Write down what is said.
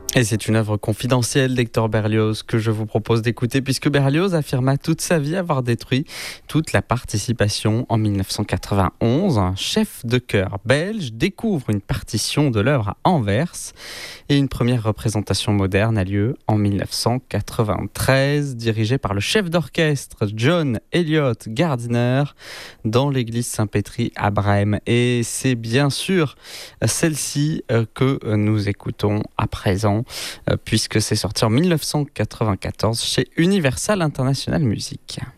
Et c'est une œuvre confidentielle d'Hector Berlioz que je vous propose d'écouter, puisque Berlioz affirma toute sa vie avoir détruit toute la participation. En 1991, un chef de chœur belge découvre une partition de l'œuvre à Anvers et une première représentation moderne a lieu en 1993, dirigée par le chef d'orchestre John Elliott Gardiner dans l'église Saint-Pétri à Brême. Et c'est bien sûr celle-ci que nous écoutons à présent, puisque c'est sorti en 1994 chez Universal International Music.